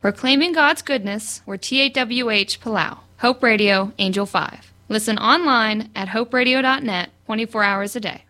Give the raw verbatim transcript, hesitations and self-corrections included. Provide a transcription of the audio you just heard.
Proclaiming God's Goodness, we're T A W H Palau. Hope Radio, Angel five. Listen online at hope radio dot net twenty-four hours a day.